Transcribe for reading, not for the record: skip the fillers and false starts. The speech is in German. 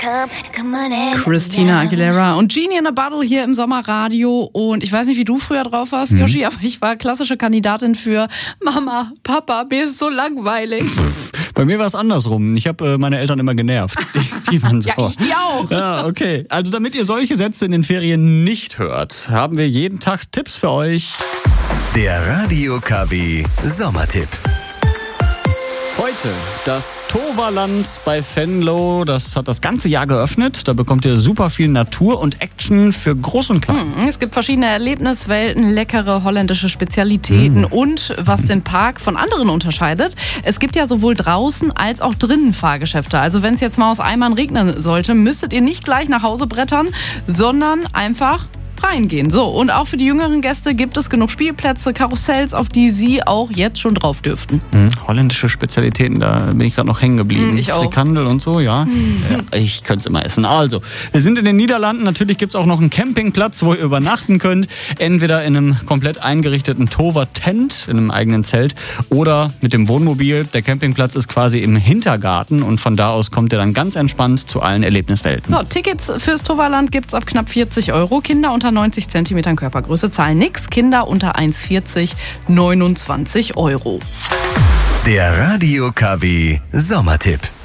Christina Aguilera und Genie in a Bottle hier im Sommerradio. Und ich weiß nicht, wie du früher drauf warst, Yoshi, aber ich war klassische Kandidatin für Mama, Papa, mir ist so langweilig. Bei mir war es andersrum. Ich habe meine Eltern immer genervt. Die waren so. Ja, ich die auch. Ja, okay. Also damit ihr solche Sätze in den Ferien nicht hört, haben wir jeden Tag Tipps für euch. Der Radio KW Sommertipp. Heute das Toverland bei Venlo. Das hat das ganze Jahr geöffnet. Da bekommt ihr super viel Natur und Action für Groß und Klein. Es gibt verschiedene Erlebniswelten, leckere holländische Spezialitäten und was den Park von anderen unterscheidet. Es gibt ja sowohl draußen als auch drinnen Fahrgeschäfte. Also wenn es jetzt mal aus Eimern regnen sollte, müsstet ihr nicht gleich nach Hause brettern, sondern einfach reingehen. So, und auch für die jüngeren Gäste gibt es genug Spielplätze, Karussells, auf die sie auch jetzt schon drauf dürften. Holländische Spezialitäten, da bin ich gerade noch hängen geblieben. Ich auch. Frikandel und so, ja. Ja, ich könnte es immer essen. Also, wir sind in den Niederlanden. Natürlich gibt es auch noch einen Campingplatz, wo ihr übernachten könnt. Entweder in einem komplett eingerichteten Tover-Tent, in einem eigenen Zelt, oder mit dem Wohnmobil. Der Campingplatz ist quasi im Hintergarten und von da aus kommt ihr dann ganz entspannt zu allen Erlebniswelten. So, Tickets fürs Toverland gibt's ab knapp 40 €. Kinder unter 90 cm Körpergröße zahlen nix. Kinder unter 1,40 29 €. Der Radio KW Sommertipp.